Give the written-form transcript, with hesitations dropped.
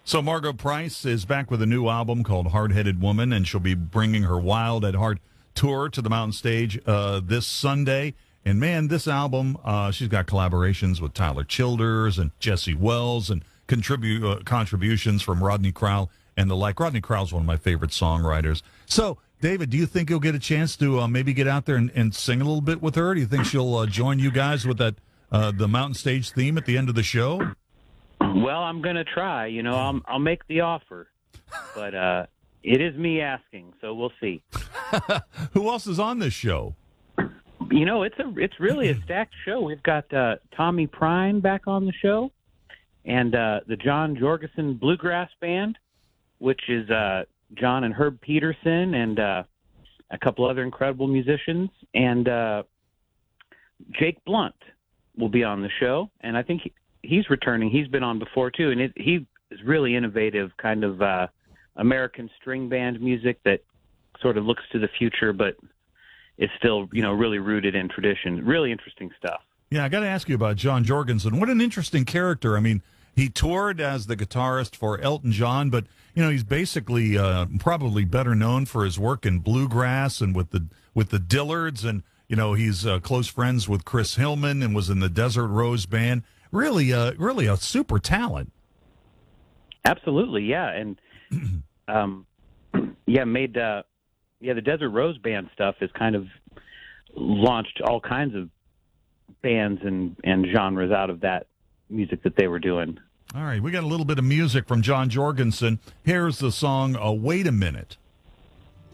So Margot Price is back with a new album called Hard-Headed Woman, and she'll be bringing her Wild at Heart tour to the Mountain Stage this Sunday. And, man, this album, she's got collaborations with Tyler Childers and Jesse Wells and contributions from Rodney Crowell and the like. Rodney Crowell's one of my favorite songwriters. So, David, do you think you'll get a chance to maybe get out there and sing a little bit with her? Do you think she'll join you guys with that the Mountain Stage theme at the end of the show? Well, I'm going to try. You know, I'll make the offer, but it is me asking, so we'll see. Who else is on this show? You know, it's really a stacked show. We've got Tommy Prine back on the show, and the John Jorgensen Bluegrass Band, which is John and Herb Peterson and a couple other incredible musicians, and Jake Blunt will be on the show, and I think he's returning. He's been on before, too, and he is really innovative, kind of American string band music that sort of looks to the future, but is still, you know, really rooted in tradition. Really interesting stuff. Yeah, I got to ask you about John Jorgensen. What an interesting character. I mean, he toured as the guitarist for Elton John, but, you know, he's basically probably better known for his work in bluegrass and with the Dillards, and, you know, he's close friends with Chris Hillman and was in the Desert Rose Band. Really a super talent. Absolutely, yeah, and the Desert Rose Band stuff has kind of launched all kinds of bands and genres out of that music that they were doing. All right, we got a little bit of music from John Jorgensen. Here's the song "Wait a Minute."